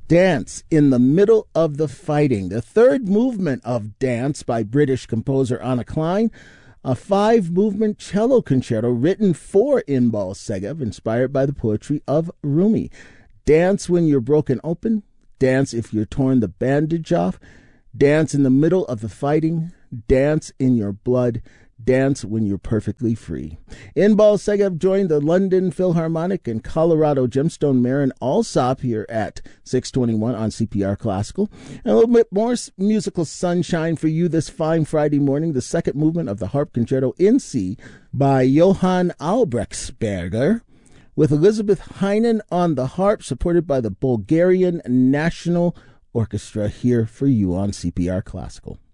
Dance in the Middle of the Fighting, the third movement of Dance by British composer Anna Klein, a 5-movement cello concerto written for Inbal Segev, inspired by the poetry of Rumi. Dance when you're broken open, dance if you're torn the bandage off, dance in the middle of the fighting, dance in your blood, dance when you're perfectly free. Inbal Segev joined the London Philharmonic and Colorado Gemstone Marin Allsop here at 621 on CPR Classical. And a little bit more musical sunshine for you this fine Friday morning, the second movement of the Harp Concerto in C by Johann Albrechtsberger, with Elizabeth Heinen on the harp, supported by the Bulgarian National Orchestra, here for you on CPR Classical.